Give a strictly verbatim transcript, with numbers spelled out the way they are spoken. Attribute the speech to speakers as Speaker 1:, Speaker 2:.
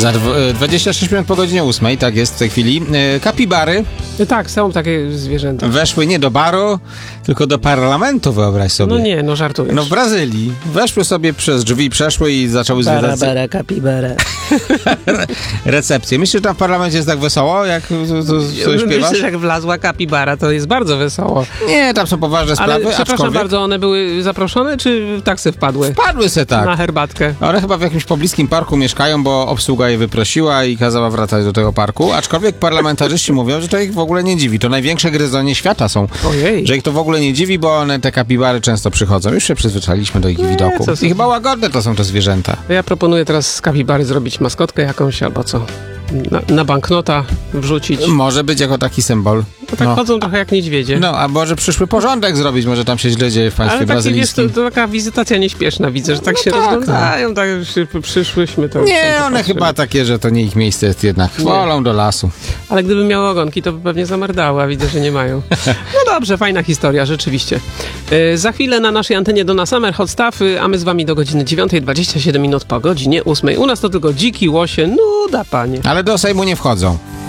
Speaker 1: Za dwadzieścia sześć minut po godzinie ósmej, tak jest w tej chwili. Kapibary.
Speaker 2: Tak, są takie zwierzęta.
Speaker 1: Weszły nie do baru, tylko do parlamentu, wyobraź sobie.
Speaker 2: No nie, no żartujesz.
Speaker 1: No w Brazylii. Weszły sobie przez drzwi, przeszły i zaczęły
Speaker 2: bara,
Speaker 1: zwiedzać
Speaker 2: bara, kapibara.
Speaker 1: recepcję. Myślisz, że tam w parlamencie jest tak wesoło, jak to, to coś śpiewasz?
Speaker 2: Myślę, że jak wlazła kapibara, to jest bardzo wesoło.
Speaker 1: Nie, tam są poważne sprawy,
Speaker 2: Ale przepraszam
Speaker 1: aczkolwiek...
Speaker 2: bardzo, one były zaproszone, czy tak se wpadły?
Speaker 1: Wpadły se tak.
Speaker 2: Na herbatkę.
Speaker 1: One chyba w jakimś pobliskim parku mieszkają, bo obsługa je wyprosiła i kazała wracać do tego parku, aczkolwiek parlamentarzyści mówią, że to ich w ogóle nie dziwi. To największe gryzonie świata są.
Speaker 2: Ojej.
Speaker 1: Że ich to w ogóle nie dziwi, bo one, te kapibary często przychodzą. Już się przyzwyczailiśmy do ich
Speaker 2: Nie,
Speaker 1: widoku.
Speaker 2: co
Speaker 1: I chyba łagodne to są te zwierzęta.
Speaker 2: Ja proponuję teraz z kapibary zrobić maskotkę jakąś, albo co? Na, na banknota wrzucić.
Speaker 1: Może być jako taki symbol.
Speaker 2: No tak
Speaker 1: no.
Speaker 2: chodzą trochę jak niedźwiedzie.
Speaker 1: No, a może przyszły porządek zrobić, może tam się źle dzieje w państwie
Speaker 2: Ale taki, wiesz,
Speaker 1: brazylijskim.
Speaker 2: to, to taka wizytacja nieśpieszna, widzę, że tak
Speaker 1: No
Speaker 2: się
Speaker 1: tak,
Speaker 2: rozglądają, tak już przyszłyśmy. To
Speaker 1: Nie,
Speaker 2: to
Speaker 1: one
Speaker 2: popatrzymy.
Speaker 1: chyba takie, że to nie ich miejsce jest jednak. Wolą do lasu.
Speaker 2: Ale gdyby miały ogonki, to by pewnie zamardały, a widzę, że nie mają. No dobrze, fajna historia, rzeczywiście. Yy, za chwilę na naszej antenie Donna Summer Hot Stuff, yy, a my z wami do godziny dziewiątej, dwadzieścia siedem minut po godzinie ósmej. U nas to tylko dziki łosie, nuda panie.
Speaker 1: Ale do Sejmu nie wchodzą.